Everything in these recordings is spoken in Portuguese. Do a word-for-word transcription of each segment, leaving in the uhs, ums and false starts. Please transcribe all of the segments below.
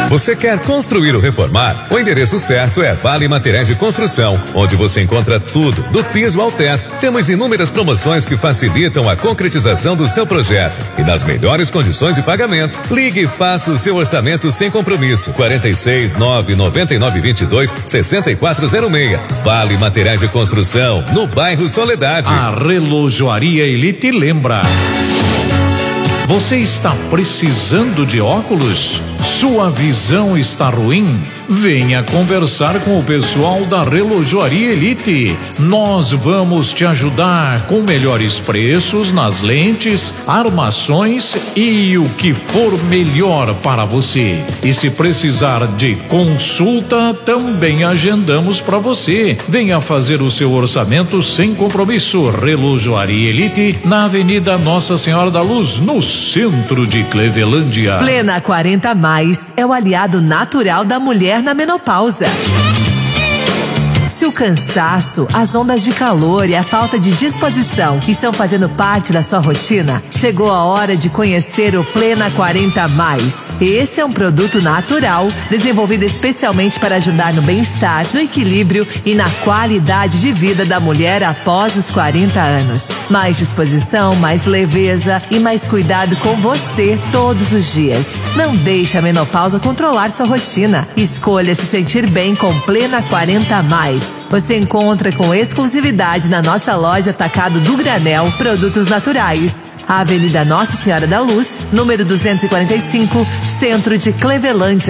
Você quer construir ou reformar? O endereço certo é Vale Materiais de Construção, onde você encontra tudo, do piso ao teto. Temos inúmeras promoções que facilitam a concretização do seu projeto e nas melhores condições de pagamento. Ligue e faça o seu orçamento sem compromisso. quarenta e seis, nove noventa e nove vinte e dois, sessenta e quatro zero seis. Vale Materiais de Construção, no bairro Soledade. A Relojoaria Elite lembra. Você está precisando de óculos? Sua visão está ruim? Venha conversar com o pessoal da Relojoaria Elite. Nós vamos te ajudar com melhores preços nas lentes, armações e o que for melhor para você. E se precisar de consulta, também agendamos para você. Venha fazer o seu orçamento sem compromisso. Relojoaria Elite, na Avenida Nossa Senhora da Luz, no centro de Clevelândia. Plena quarenta mais é o aliado natural da mulher na menopausa. Se o cansaço, as ondas de calor e a falta de disposição estão fazendo parte da sua rotina, chegou a hora de conhecer o Plena quarenta mais. Esse é um produto natural, desenvolvido especialmente para ajudar no bem-estar, no equilíbrio e na qualidade de vida da mulher após os quarenta anos. Mais disposição, mais leveza e mais cuidado com você todos os dias. Não deixe a menopausa controlar sua rotina. Escolha se sentir bem com Plena quarenta mais. Você encontra com exclusividade na nossa loja Atacado do Granel Produtos Naturais. A Avenida Nossa Senhora da Luz, número duzentos e quarenta e cinco, centro de Clevelândia.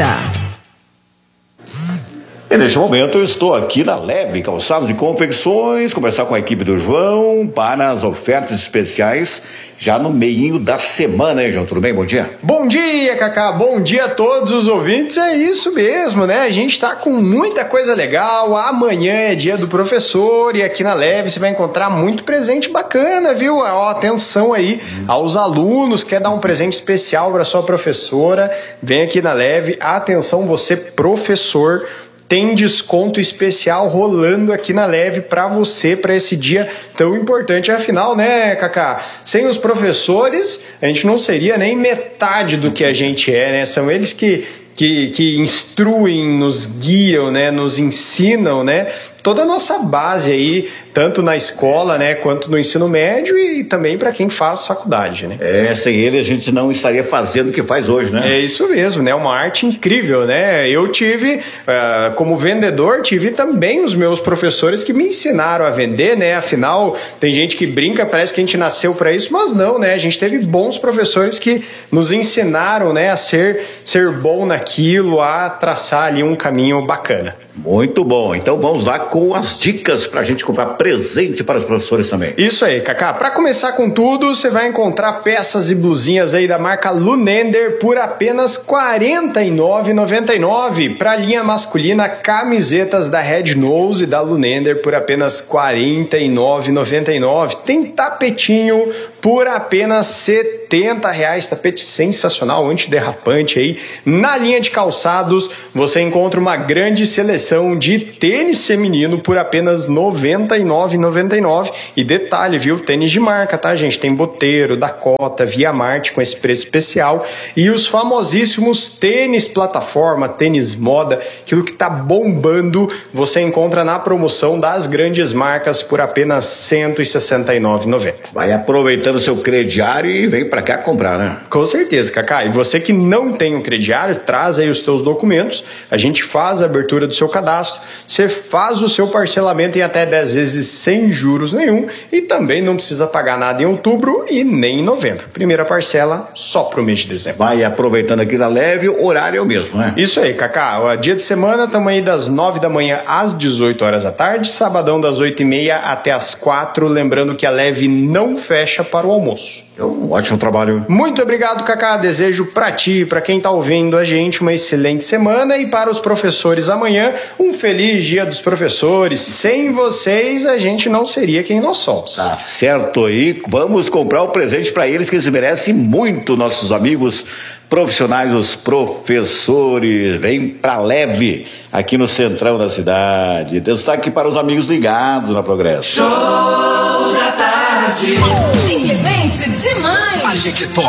E neste momento eu estou aqui na Leve Calçados de Confecções, conversar com a equipe do João para as ofertas especiais já no meio da semana, hein, João? Tudo bem? Bom dia. Bom dia, Cacá. Bom dia a todos os ouvintes. É isso mesmo, né? A gente tá com muita coisa legal. Amanhã é dia do professor e aqui na Leve você vai encontrar muito presente bacana, viu? Ó, atenção aí aos alunos. Quer dar um presente especial para sua professora? Vem aqui na Leve. Atenção, você professor. Tem desconto especial rolando aqui na Leve para você, para esse dia tão importante. Afinal, né, Cacá? Sem os professores, a gente não seria nem metade do que a gente é, né? São eles que, que, que instruem, nos guiam, né? Nos ensinam, né? Toda a nossa base aí, tanto na escola, né, quanto no ensino médio e também para quem faz faculdade, né? É, sem ele a gente não estaria fazendo o que faz hoje, né? É isso mesmo, né? Uma arte incrível, né? Eu tive, uh, como vendedor, tive também os meus professores que me ensinaram a vender, né? Afinal, tem gente que brinca, parece que a gente nasceu para isso, mas não, né? A gente teve bons professores que nos ensinaram, né, a ser, ser bom naquilo, a traçar ali um caminho bacana. Muito bom. Então vamos lá com as dicas para a gente comprar presente para os professores também. Isso aí, Cacá. Para começar com tudo, você vai encontrar peças e blusinhas aí da marca Lunender por apenas quarenta e nove reais e noventa e nove centavos. Para a linha masculina, camisetas da Red Nose e da Lunender por apenas quarenta e nove reais e noventa e nove centavos. Tem tapetinho por apenas setenta reais. Tapete sensacional, antiderrapante aí. Na linha de calçados, você encontra uma grande seleção de tênis feminino por apenas noventa e nove reais e noventa e nove centavos. E detalhe, viu? Tênis de marca, tá, gente? Tem Boteiro, Dakota, Via Marte com esse preço especial. E os famosíssimos tênis plataforma, tênis moda, aquilo que tá bombando, você encontra na promoção das grandes marcas por apenas cento e sessenta e nove reais e noventa centavos. Vai aproveitando o seu crediário e vem pra cá comprar, né? Com certeza, Cacá. E você que não tem um crediário, traz aí os teus documentos, a gente faz a abertura do seu cadastro, você faz o seu parcelamento em até dez vezes sem juros nenhum e também não precisa pagar nada em outubro e nem em novembro. Primeira parcela só pro mês de dezembro. Vai aproveitando aqui na Leve, o horário é o mesmo, né? Isso aí, Cacá. O dia de semana estamos aí das nove da manhã às dezoito horas da tarde, sabadão das oito e meia até as quatro, lembrando que a Leve não fecha para o almoço. É um ótimo trabalho. Muito obrigado, Cacá. Desejo para ti e para quem tá ouvindo a gente uma excelente semana e para os professores amanhã um feliz dia dos professores. Sem vocês a gente não seria quem nós somos. Tá certo aí. Vamos comprar o presente para eles que eles merecem muito, nossos amigos profissionais, os professores. Vem pra Leve aqui no centrão da cidade. Destaque para os amigos ligados na Progresso. Show da tarde. Simplesmente demais. A gente toca.